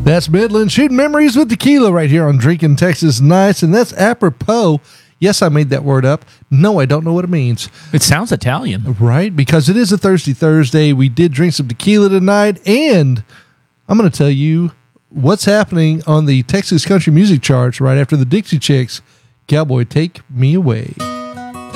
That's Midland shooting memories with tequila right here on Drinking Texas Nights, and that's apropos. Yes, I made that word up. No, I don't know what it means. It sounds Italian. Right, because it is a Thirsty Thursday. We did drink some tequila tonight, and I'm going to tell you what's happening on the Texas country music charts right after the Dixie Chicks. Cowboy, take me away.